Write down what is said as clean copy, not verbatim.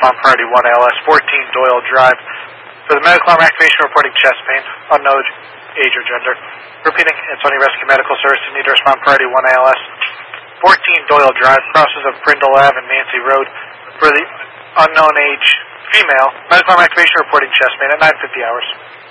respond priority 1 ALS, 14 Doyle Drive. For the medical arm activation reporting chest pain, unknown age or gender. Repeating, Ansonia Rescue Medical Services need to respond priority 1 ALS, 14 Doyle Drive, crosses of Brindle Ave and Nancy Road. For the unknown age female, medical arm activation reporting chest pain at 9:50 hours.